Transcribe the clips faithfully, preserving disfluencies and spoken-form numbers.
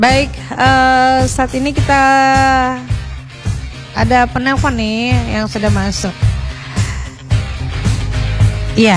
Baik, uh, saat ini kita ada penelpon nih yang sudah masuk. Iya.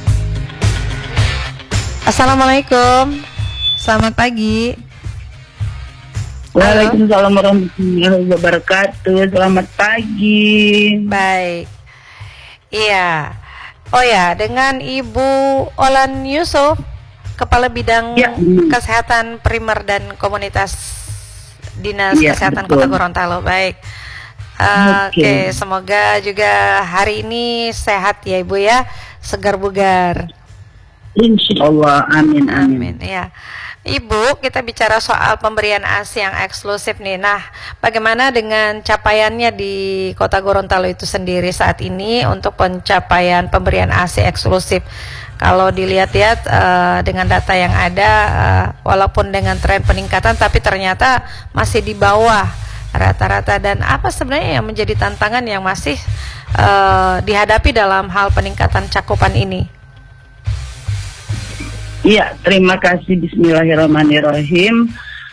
Assalamualaikum. Selamat pagi. Waalaikumsalam warahmatullahi wabarakatuh. Selamat pagi. Baik. Iya. Oh ya, dengan Ibu Olan Yusuf, Kepala Bidang ya. Kesehatan Primer dan Komunitas Dinas ya, Kesehatan betul. Kota Gorontalo. Baik. Uh, Oke, okay. okay, semoga juga hari ini sehat ya Ibu ya, segar bugar. Insya Allah, amin amin. Amin ya. Ibu, kita bicara soal pemberian A S I yang eksklusif nih. Nah, bagaimana dengan capaiannya di Kota Gorontalo itu sendiri saat ini untuk pencapaian pemberian A S I eksklusif? Kalau dilihat-lihat uh, dengan data yang ada, uh, walaupun dengan tren peningkatan, tapi ternyata masih di bawah rata-rata. Dan apa sebenarnya yang menjadi tantangan yang masih uh, dihadapi dalam hal peningkatan cakupan ini? Iya, terima kasih. Bismillahirrahmanirrahim.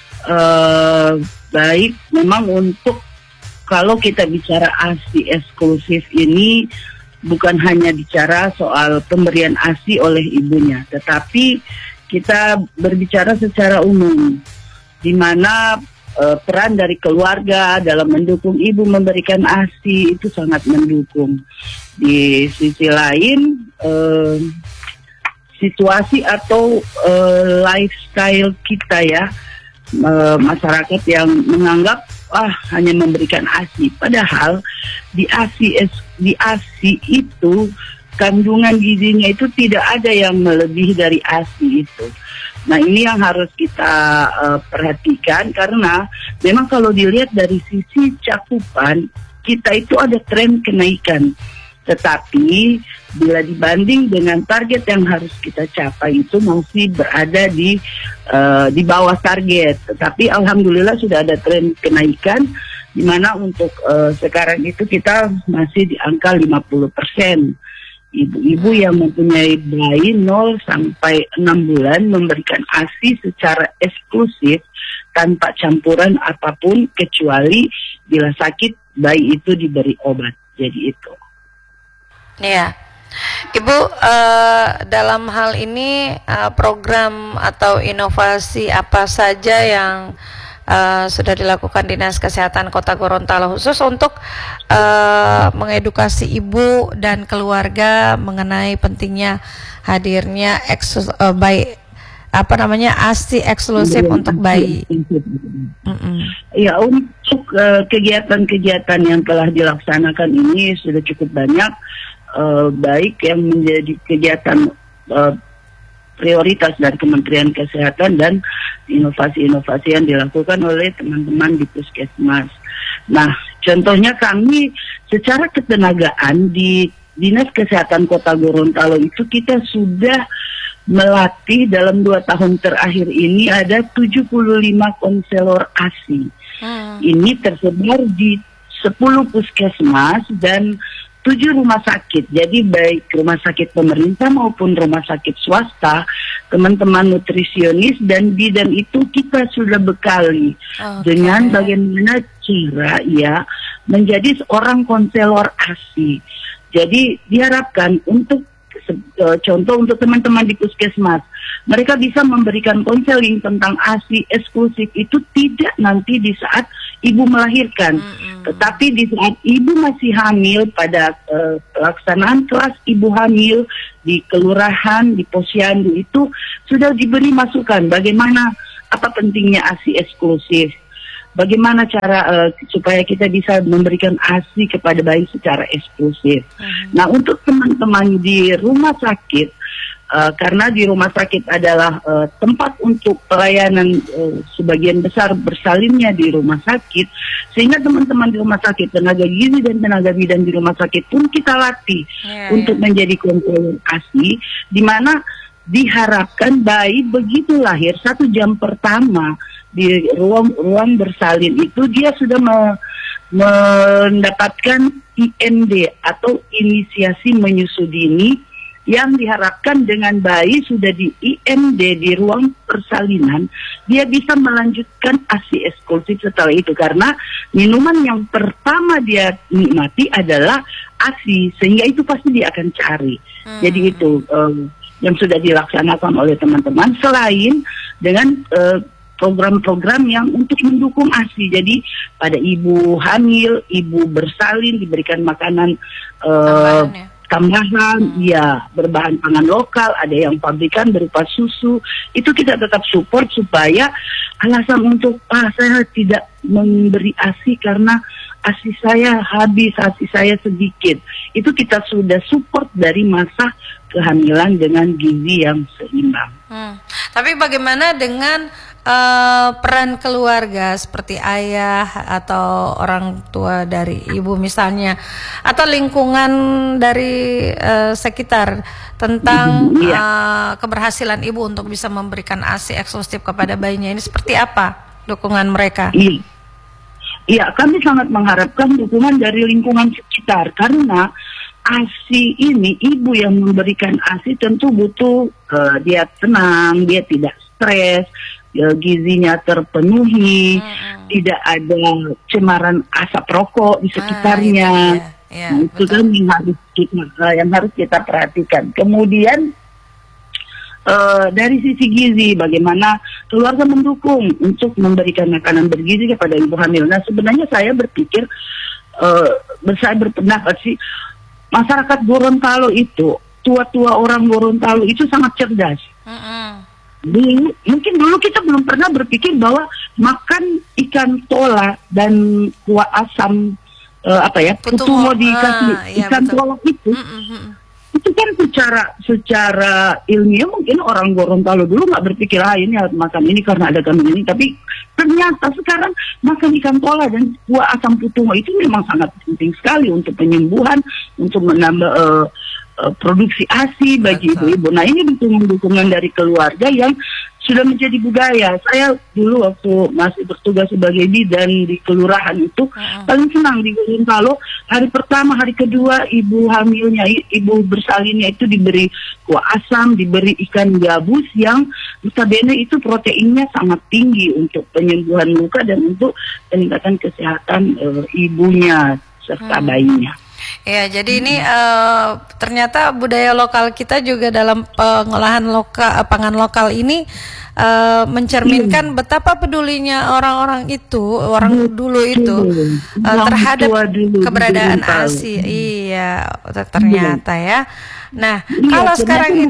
Uh, baik, memang untuk kalau kita bicara A S I eksklusif ini bukan hanya bicara soal pemberian A S I oleh ibunya, tetapi kita berbicara secara umum, di mana uh, peran dari keluarga dalam mendukung ibu memberikan A S I itu sangat mendukung. Di sisi lain, uh, situasi atau uh, lifestyle kita ya, uh, masyarakat yang menganggap ah hanya memberikan A S I, padahal di A S I di A S I itu kandungan gizinya itu tidak ada yang melebihi dari A S I itu. Nah, ini yang harus kita uh, perhatikan, karena memang kalau dilihat dari sisi cakupan kita itu ada tren kenaikan. Tetapi bila dibanding dengan target yang harus kita capai itu masih berada di uh, di bawah target. Tetapi alhamdulillah sudah ada tren kenaikan, di mana untuk uh, sekarang itu kita masih di angka lima puluh persen. Ibu-ibu yang mempunyai bayi nol sampai enam bulan memberikan A S I secara eksklusif tanpa campuran apapun kecuali bila sakit bayi itu diberi obat. Jadi itu. Iya, Ibu, uh, dalam hal ini uh, program atau inovasi apa saja yang uh, sudah dilakukan Dinas Kesehatan Kota Gorontalo khusus untuk uh, mengedukasi ibu dan keluarga mengenai pentingnya hadirnya eksus, uh, bayi apa namanya A S I eksklusif ya, untuk bayi. Mm-mm. Ya, untuk uh, kegiatan-kegiatan yang telah dilaksanakan ini sudah cukup banyak. Uh, baik yang menjadi kegiatan uh, prioritas dari Kementerian Kesehatan dan inovasi-inovasi yang dilakukan oleh teman-teman di Puskesmas. Nah, contohnya kami secara ketenagaan di Dinas Kesehatan Kota Gorontalo itu kita sudah melatih dalam dua tahun terakhir ini ada tujuh puluh lima konselor A S I. Hmm. Ini tersebar di sepuluh puskesmas dan tujuh rumah sakit. Jadi baik rumah sakit pemerintah maupun rumah sakit swasta, teman-teman nutrisionis dan bidan itu kita sudah bekali okay. dengan bagaimana cara ya menjadi seorang konselor A S I. Jadi diharapkan untuk contoh untuk teman-teman di puskesmas, mereka bisa memberikan konseling tentang A S I eksklusif itu tidak nanti di saat ibu melahirkan, mm-hmm. tetapi di saat ibu masih hamil pada uh, pelaksanaan kelas ibu hamil di kelurahan, di posyandu itu sudah diberi masukan bagaimana apa pentingnya A S I eksklusif. Bagaimana cara uh, supaya kita bisa memberikan A S I kepada bayi secara eksklusif. Hmm. Nah, untuk teman-teman di rumah sakit, uh, karena di rumah sakit adalah uh, tempat untuk pelayanan uh, sebagian besar bersalinnya di rumah sakit, sehingga teman-teman di rumah sakit, tenaga gizi dan tenaga bidan di rumah sakit pun kita latih yeah, untuk yeah. menjadi konselor A S I, di mana diharapkan bayi begitu lahir satu jam pertama di ruang ruang bersalin itu dia sudah me, mendapatkan I M D atau inisiasi menyusui dini yang diharapkan dengan bayi sudah di I M D di ruang persalinan, dia bisa melanjutkan ASI eksklusif setelah itu, karena minuman yang pertama dia nikmati adalah ASI, sehingga itu pasti dia akan cari. Hmm. Jadi itu um, yang sudah dilaksanakan oleh teman-teman, selain dengan uh, program-program yang untuk mendukung ASI. Jadi pada ibu hamil, ibu bersalin diberikan makanan uh, tambahan, ya berbahan pangan lokal, ada yang pabrikan berupa susu. Itu kita tetap support supaya alasan untuk ah saya tidak memberi ASI karena ASI saya habis, ASI saya sedikit. Itu kita sudah support dari masa kehamilan dengan gizi yang seimbang. Hmm. Tapi bagaimana dengan uh, peran keluarga seperti ayah atau orang tua dari ibu misalnya, atau lingkungan dari uh, sekitar tentang mm-hmm, yeah. uh, keberhasilan ibu untuk bisa memberikan ASI eksklusif kepada bayinya ini, seperti apa dukungan mereka? Iya, iya, kami sangat mengharapkan dukungan dari lingkungan sekitar, karena ASI ini, ibu yang memberikan ASI tentu butuh uh, dia tenang, dia tidak stres, uh, gizinya terpenuhi, hmm. tidak ada cemaran asap rokok di sekitarnya. Ah, itu, ya. Ya, itu kan yang harus kita, yang harus kita perhatikan. Kemudian uh, dari sisi gizi, bagaimana keluarga mendukung untuk memberikan makanan bergizi kepada ibu hamil. Nah, sebenarnya saya berpikir, uh, saya berpendapat sih, masyarakat Gorontalo itu, tua-tua orang Gorontalo itu sangat cerdas. Mm-hmm. Dulu, mungkin dulu kita belum pernah berpikir bahwa makan ikan tola dan kuah asam uh, apa ya, putumo dikasih ah, ikan iya, tola itu, mm-hmm. itu kan secara secara ilmiah mungkin orang Gorontalo dulu nggak berpikir ah ini harus makan ini karena ada kandungan ini, tapi ternyata sekarang makan ikan tola dan kuah asam putumo itu memang sangat penting sekali untuk penyembuhan, untuk menambah uh, uh, produksi ASI bagi ibu-ibu. Nah, ini dukungan-dukungan dari keluarga yang sudah menjadi budaya. Saya dulu waktu masih bertugas sebagai bidan di kelurahan itu uh-uh. paling senang di Gorontalo. Hari pertama, hari kedua ibu hamilnya, ibu bersalinnya itu diberi kuah asam, diberi ikan gabus yang notabene itu proteinnya sangat tinggi untuk penyembuhan luka dan untuk peningkatan kesehatan uh, ibunya serta hmm. bayinya. Ya, jadi ini uh, ternyata budaya lokal kita juga dalam pengolahan lokal, pangan lokal ini uh, mencerminkan hmm. betapa pedulinya orang-orang itu, orang dulu itu uh, terhadap dulu, keberadaan ASI. Iya, ternyata ya. Nah, iya, kalau sekarang ini,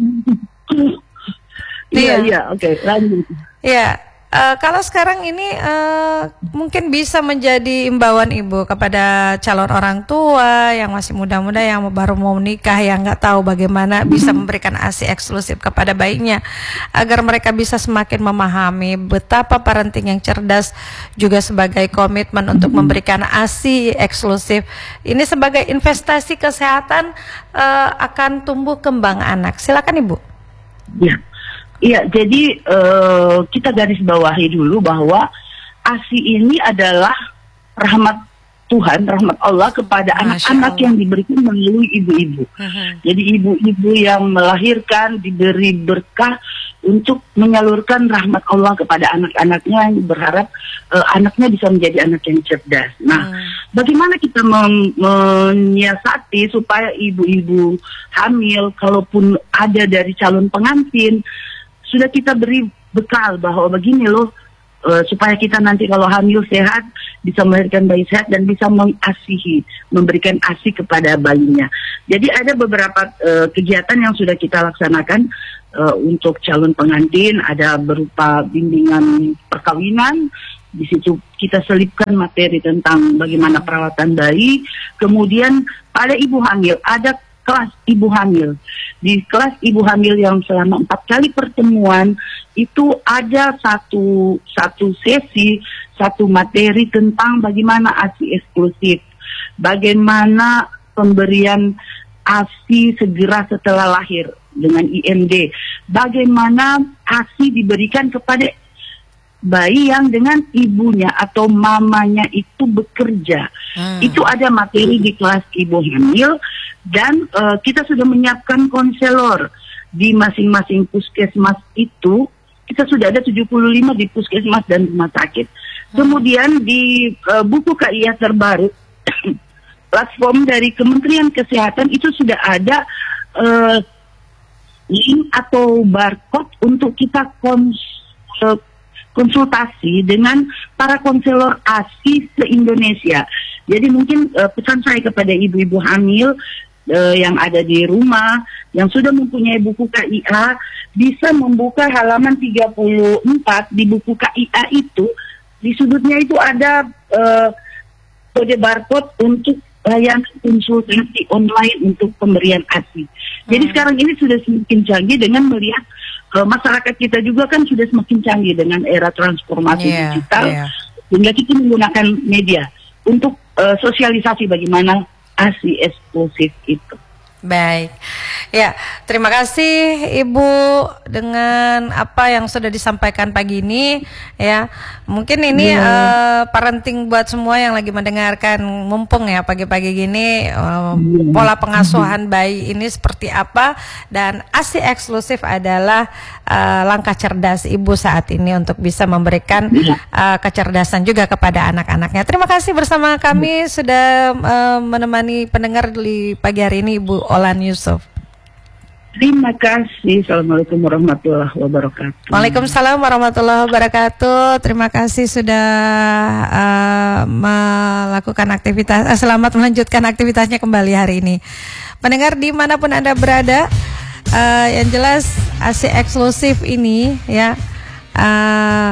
iya, iya, oke, okay, lanjut. Iya. Uh, kalau sekarang ini uh, mungkin bisa menjadi imbauan ibu kepada calon orang tua yang masih muda-muda, yang baru mau menikah, yang nggak tahu bagaimana bisa memberikan ASI eksklusif kepada bayinya, agar mereka bisa semakin memahami betapa parenting yang cerdas juga sebagai komitmen untuk memberikan ASI eksklusif ini sebagai investasi kesehatan uh, akan tumbuh kembang anak. Silakan ibu. Ya. Iya, jadi uh, kita garis bawahi dulu bahwa ASI ini adalah rahmat Tuhan, rahmat Allah kepada anak-anak yang diberikan melalui ibu-ibu. Uh-huh. Jadi ibu-ibu yang melahirkan diberi berkah untuk menyalurkan rahmat Allah kepada anak-anaknya, yang berharap uh, anaknya bisa menjadi anak yang cerdas. Nah, uh. bagaimana kita mem- menyiasati supaya ibu-ibu hamil, kalaupun ada dari calon pengantin, sudah kita beri bekal bahwa begini loh, uh, supaya kita nanti kalau hamil sehat, bisa melahirkan bayi sehat dan bisa mengasihi, memberikan ASI kepada bayinya. Jadi ada beberapa uh, kegiatan yang sudah kita laksanakan uh, untuk calon pengantin, ada berupa bimbingan perkawinan. Di situ kita selipkan materi tentang bagaimana perawatan bayi. Kemudian pada ibu hamil ada kelas ibu hamil. Di kelas ibu hamil yang selama empat kali pertemuan itu ada satu satu sesi, satu materi tentang bagaimana ASI eksklusif, bagaimana pemberian ASI segera setelah lahir dengan I M D, bagaimana ASI diberikan kepada bayi yang dengan ibunya atau mamanya itu bekerja. Hmm. Itu ada materi di kelas ibu hamil, dan uh, kita sudah menyiapkan konselor di masing-masing puskesmas itu. Kita sudah ada tujuh puluh lima di puskesmas dan rumah sakit. Hmm. Kemudian di uh, buku K I A terbaru, platform dari Kementerian Kesehatan itu sudah ada uh, link atau barcode untuk kita kons uh, konsultasi dengan para konselor A S I se-Indonesia. Jadi mungkin uh, pesan saya kepada ibu-ibu hamil uh, yang ada di rumah, yang sudah mempunyai buku K I A, bisa membuka halaman tiga puluh empat di buku K I A itu. Di sudutnya itu ada uh, kode barcode untuk layanan konsultasi online untuk pemberian A S I. Jadi hmm. sekarang ini sudah semakin canggih dengan melihat uh, masyarakat kita juga kan sudah semakin canggih dengan era transformasi yeah, digital, yeah. sehingga kita menggunakan media untuk uh, sosialisasi bagaimana A S I eksklusif itu. Baik, ya terima kasih Ibu dengan apa yang sudah disampaikan pagi ini. Ya mungkin ini yeah. uh, parenting buat semua yang lagi mendengarkan, mumpung ya pagi-pagi gini uh, yeah. pola pengasuhan bayi ini seperti apa, dan A S I eksklusif adalah uh, langkah cerdas Ibu saat ini untuk bisa memberikan uh, kecerdasan juga kepada anak-anaknya. Terima kasih bersama kami sudah uh, menemani pendengar di pagi hari ini, Ibu Olan Yusuf. Terima kasih. Assalamualaikum warahmatullahi wabarakatuh. Waalaikumsalam warahmatullahi wabarakatuh. Terima kasih sudah uh, melakukan aktivitas. Uh, selamat melanjutkan aktivitasnya kembali hari ini. Pendengar dimanapun Anda berada, uh, yang jelas A S I eksklusif ini ya, uh,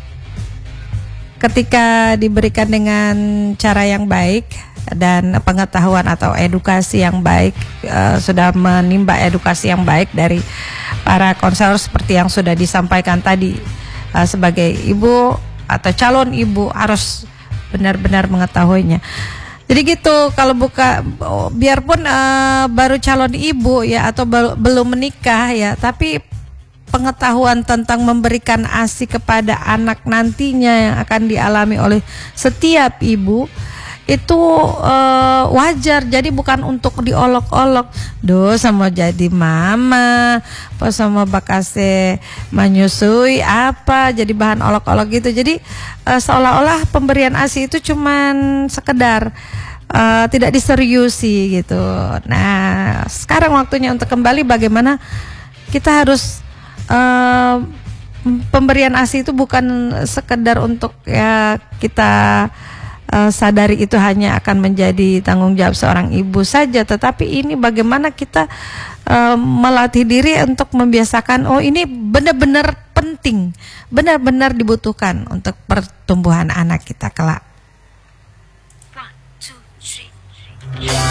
ketika diberikan dengan cara yang baik dan pengetahuan atau edukasi yang baik, uh, sudah menimba edukasi yang baik dari para konselor seperti yang sudah disampaikan tadi, uh, sebagai ibu atau calon ibu harus benar-benar mengetahuinya. Jadi gitu, kalau buka biarpun uh, baru calon ibu ya atau bel- belum menikah ya, tapi pengetahuan tentang memberikan A S I kepada anak nantinya yang akan dialami oleh setiap ibu itu uh, wajar. Jadi bukan untuk diolok-olok, doh sama jadi mama pas sama bakase menyusui apa jadi bahan olok-olok gitu. Jadi uh, seolah-olah pemberian A S I itu cuman sekedar uh, tidak diseriusi gitu. Nah sekarang waktunya untuk kembali bagaimana kita harus uh, pemberian A S I itu bukan sekedar untuk ya kita Uh, sadari itu hanya akan menjadi tanggung jawab seorang ibu saja, tetapi ini bagaimana kita uh, melatih diri untuk membiasakan, oh ini benar-benar penting, benar-benar dibutuhkan untuk pertumbuhan anak kita kelak.